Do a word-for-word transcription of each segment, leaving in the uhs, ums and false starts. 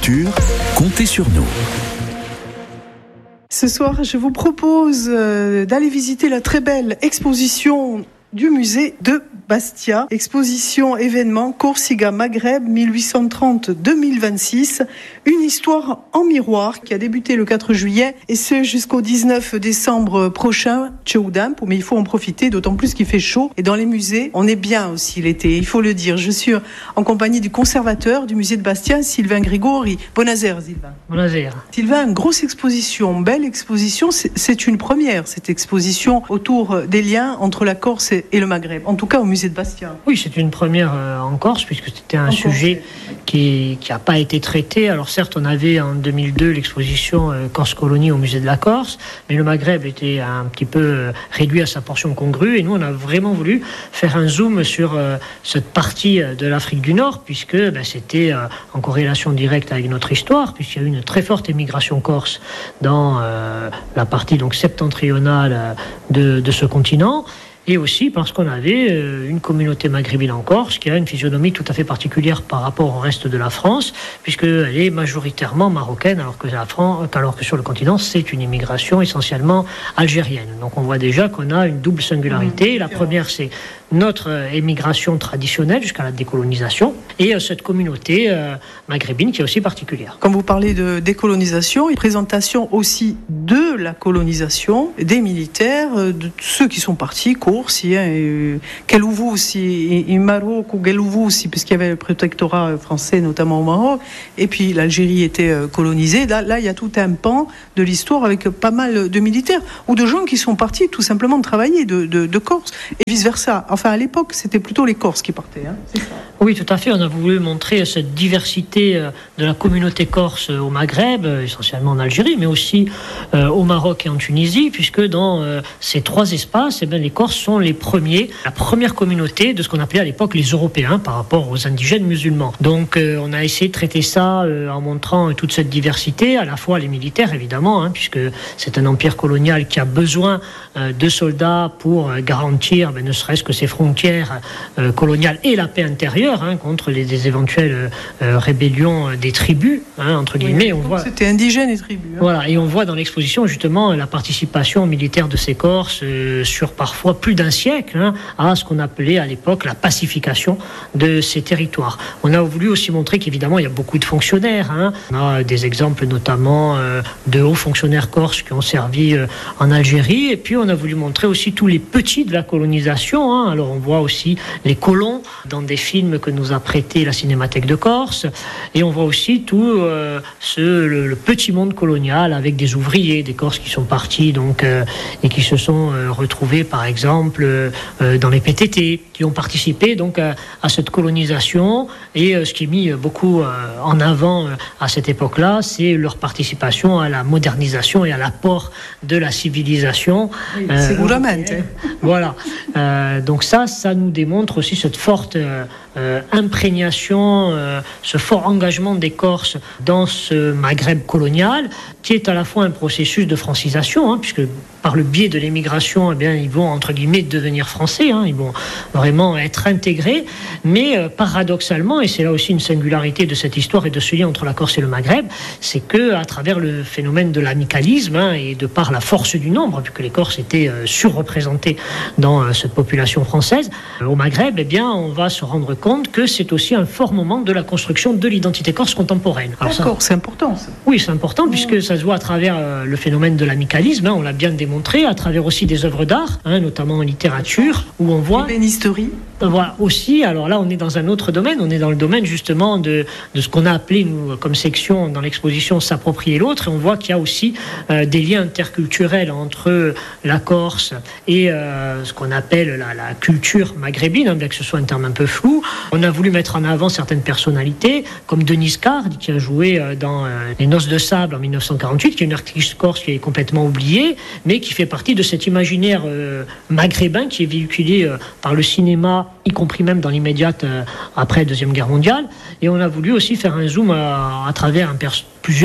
Culture, comptez sur nous. Ce soir, je vous propose d'aller visiter la très belle exposition du musée de Bastia. Exposition événement Corsica Maghreb mille huit cent trente à deux mille vingt-six. Une histoire en miroir qui a débuté le quatre juillet et ce jusqu'au dix-neuf décembre prochain. Tcheoudamp, mais il faut en profiter, d'autant plus qu'il fait chaud. Et dans les musées, on est bien aussi l'été, il faut le dire. Je suis en compagnie du conservateur du musée de Bastia, Sylvain Grigori. Buonasera, Sylvain. Buonasera. Sylvain, grosse exposition, belle exposition. C'est une première, cette exposition autour des liens entre la Corse et le Maghreb. En tout cas, au musée de Bastia. Oui, c'est une première euh, en Corse, puisque c'était un en sujet Corse. qui n'a pas été traité. Alors certes, on avait en deux mille deux l'exposition euh, Corse-Colonie au musée de la Corse, mais le Maghreb était un petit peu euh, réduit à sa portion congrue, et nous, on a vraiment voulu faire un zoom sur euh, cette partie de l'Afrique du Nord, puisque ben, c'était euh, en corrélation directe avec notre histoire, puisqu'il y a eu une très forte émigration corse dans euh, la partie donc septentrionale de, de ce continent. Et aussi parce qu'on avait une communauté maghrébine en Corse qui a une physionomie tout à fait particulière par rapport au reste de la France, puisqu'elle est majoritairement marocaine, alors que, la France, alors que sur le continent, c'est une immigration essentiellement algérienne. Donc on voit déjà qu'on a une double singularité. La première, c'est notre émigration traditionnelle jusqu'à la décolonisation, et cette communauté euh, maghrébine qui est aussi particulière. Quand vous parlez de décolonisation, une présentation aussi de la colonisation, des militaires, de ceux qui sont partis, Corsi, hein, Kelouvou aussi, et Maroc ou Kelouvou aussi, puisqu'il y avait le protectorat français, notamment au Maroc, et puis l'Algérie était colonisée. Là, là, il y a tout un pan de l'histoire avec pas mal de militaires, ou de gens qui sont partis tout simplement de travailler, de, de, de Corse, et vice-versa. Enfin, à l'époque, c'était plutôt les Corses qui partaient. Hein, c'est ça. Oui, tout à fait. On a voulu montrer cette diversité de la communauté corse au Maghreb, essentiellement en Algérie, mais aussi euh, au Maroc et en Tunisie, puisque dans euh, ces trois espaces, eh bien, les Corses sont les premiers, la première communauté de ce qu'on appelait à l'époque les Européens par rapport aux indigènes musulmans. Donc, euh, on a essayé de traiter ça euh, en montrant toute cette diversité, à la fois les militaires, évidemment, hein, puisque c'est un empire colonial qui a besoin euh, de soldats pour euh, garantir, ben, ne serait-ce que ses frontières euh, coloniales et la paix intérieure, hein, contre les, les éventuelles euh, rébellions des tribus, hein, entre guillemets. Oui, on voit, c'était indigène et tribus. Hein. Voilà, et on voit dans l'exposition justement la participation militaire de ces Corses euh, sur parfois plus d'un siècle, hein, à ce qu'on appelait à l'époque la pacification de ces territoires. On a voulu aussi montrer qu'évidemment il y a beaucoup de fonctionnaires. Hein. On a des exemples notamment euh, de hauts fonctionnaires corses qui ont servi euh, en Algérie, et puis on a voulu montrer aussi tous les petits de la colonisation. Hein. Alors on voit aussi les colons dans des films que nous a prêté la Cinémathèque de Corse, et on voit aussi tout euh, ce, le, le petit monde colonial avec des ouvriers, des Corses qui sont partis donc, euh, et qui se sont euh, retrouvés par exemple euh, dans les P T T, qui ont participé donc à, à cette colonisation, et euh, ce qui est mis beaucoup euh, en avant euh, à cette époque-là, c'est leur participation à la modernisation et à l'apport de la civilisation. Oui, euh, seguramente. Euh, voilà. Euh, donc ça, ça nous démontre aussi cette forte euh, euh, imprégnation, euh, ce fort engagement des Corses dans ce Maghreb colonial, qui est à la fois un processus de francisation, hein, puisque par le biais de l'émigration, eh bien, ils vont, entre guillemets, devenir français, hein, ils vont vraiment être intégrés, mais euh, paradoxalement, et c'est là aussi une singularité de cette histoire et de ce lien entre la Corse et le Maghreb, c'est que à travers le phénomène de l'amicalisme, hein, et de par la force du nombre, puisque les Corses étaient euh, surreprésentés dans euh, cette population française, euh, au Maghreb, eh bien, on va se rendre compte que c'est aussi un fort moment de la construction de l'identité corse contemporaine. Alors, D'accord, ça, c'est important, ça. Oui, c'est important, mmh. puisque ça se voit à travers euh, le phénomène de l'amicalisme, hein, on l'a bien démontré, à travers aussi des œuvres d'art, hein, notamment en littérature, où on voit... L'ébénisterie. Voilà, aussi, alors là, on est dans un autre domaine, on est dans le domaine justement de, de ce qu'on a appelé, nous, comme section dans l'exposition, s'approprier l'autre, et on voit qu'il y a aussi euh, des liens interculturels entre la Corse et euh, ce qu'on appelle la, la culture maghrébine, hein, bien que ce soit un terme un peu flou. On a voulu mettre en avant certaines personnalités, comme Denise Card, qui a joué euh, dans euh, Les Noces de Sable en mille neuf cent quarante-huit, qui est une artiste corse qui est complètement oubliée, mais qui fait partie de cet imaginaire euh, maghrébin qui est véhiculé euh, par le cinéma, y compris même dans l'immédiate euh, après la Deuxième Guerre mondiale. Et on a voulu aussi faire un zoom à, à travers un pers- plusieurs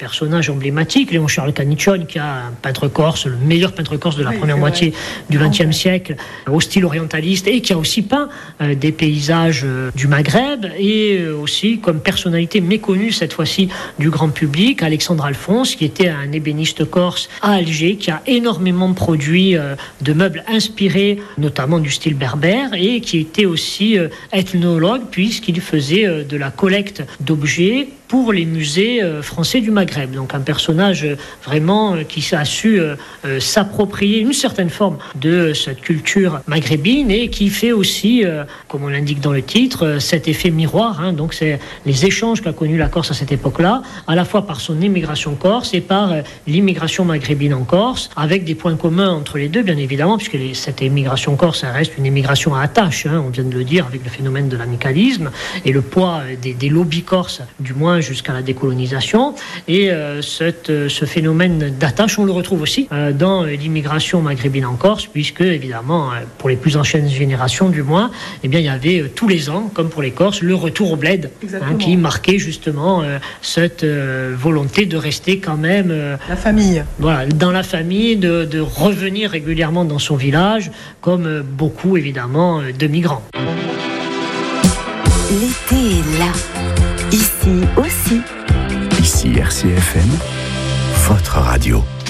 personnage emblématique, Léon Charles Canniccione, qui a un peintre corse, le meilleur peintre corse de la oui, première moitié vrai. du vingtième siècle, au style orientaliste, et qui a aussi peint euh, des paysages euh, du Maghreb, et euh, aussi comme personnalité méconnue cette fois-ci du grand public, Alexandre Alphonse, qui était un ébéniste corse à Alger, qui a énormément produit euh, de meubles inspirés notamment du style berbère, et qui était aussi euh, ethnologue, puisqu'il faisait euh, de la collecte d'objets pour les musées euh, français du Maghreb. Donc un personnage euh, vraiment euh, qui a su euh, euh, s'approprier une certaine forme de cette culture maghrébine, et qui fait aussi, euh, comme on l'indique dans le titre, euh, cet effet miroir. Hein. Donc c'est les échanges qu'a connu la Corse à cette époque-là, à la fois par son immigration corse et par euh, l'immigration maghrébine en Corse, avec des points communs entre les deux, bien évidemment, puisque les, cette immigration corse, ça reste une immigration à attache, hein, on vient de le dire, avec le phénomène de l'amicalisme et le poids des, des lobbies corses, du moins jusqu'à la décolonisation. Et euh, cette, euh, ce phénomène d'attache, on le retrouve aussi euh, dans l'immigration maghrébine en Corse, puisque, évidemment, euh, pour les plus anciennes générations, du moins, eh bien, il y avait euh, tous les ans, comme pour les Corses, le retour au bled, hein, qui marquait justement euh, cette euh, volonté de rester quand même... Euh, la famille. Voilà, dans la famille, de, de revenir régulièrement dans son village, comme euh, beaucoup, évidemment, euh, de migrants. L'été est là. Ici aussi. Ici R C F M, votre radio.